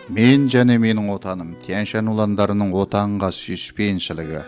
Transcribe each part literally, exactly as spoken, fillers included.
Мен және менің отаным Тянь-Шань уландарының отанға сүйіспеншілігі.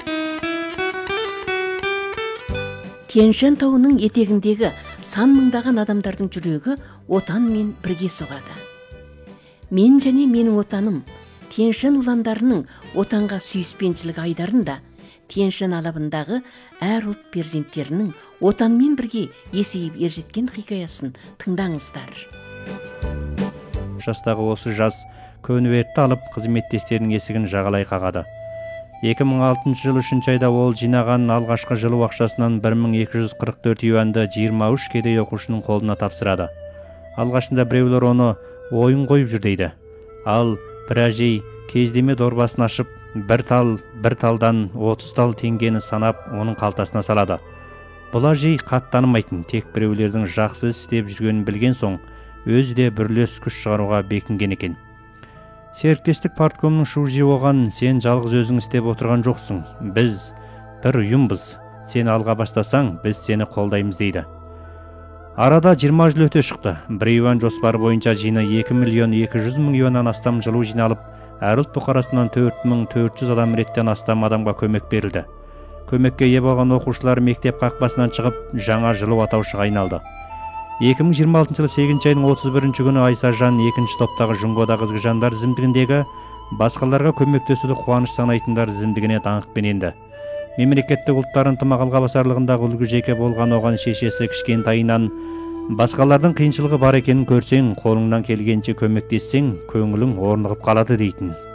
Тянь-Шань тауының етегіндегі сан мыңдаған адамдардың жүрегі отанмен бірге соғады. Мен және менің отаным Тянь-Шань уландарының отанға сүйіспеншілігі айдарында Тянь-Шань алабындағы әр ұлт перзенттерінің отанмен бірге есейіп ержеткен хикаясын тыңдаңыздар. Жастағы осы жас конвертті алып қызметтестерінің есігін жағалай қағады. екі мың алтыншы жыл үшінші айда ол жинаған алғашқы жылу ақшасынан бір мың екі жүз қырық төрт юанды жиырма үш кедей оқушының қолына тапсырады. Алғашында біреулер оны ойын қойып жүр дейді. Ал бір әжей кездеме дорбасын ашып, бір тал, бір талдан отыз тал теңгені санап, оның қалтасына салады. Бұл әжей қат танымайтын, тек біреулердің жақсы істеп жүргенін білген соң, өзі де бірлес күш шығаруға бекінген екен. Серіктестік парткомның шужи оған: сен жалғыз өзің істеп отырған жоқсың, біз бір ұйымбыз, сен алға бастасаң, біз сені қолдаймыз дейді. Арада жиырма жыл өте шықты. Бір юан жоспары бойынша жиыны екі миллион екі жүз мың юаннан астам жылу жиналып, әр ұлт бұқарасынан төрт мың төрт жүз адам реттен астам адамға көмек берілді. Көмекке ие болған оқушылар мектеп қақпасынан шығып, жаңа жылу атаушыға айналды. екі мың жиырма алтыншы жылы сегізінші айдың отыз бірінші күні Айсажан екінші топтағы Жұңгода қызғы жандар тізімдігіндегі басқаларға көмектесуді қуаныш санайтындар тізімдігіне даңқпен енді. Мемлекеттік ұлттар ынтымағы басарлығындағы үлгі жеке болған оған шешесі кішкентайынан: басқалардың қиыншылығы бар екенін көрсең, қолыңнан келгенше көмектессең, көңілің орнығып қалады дейтін.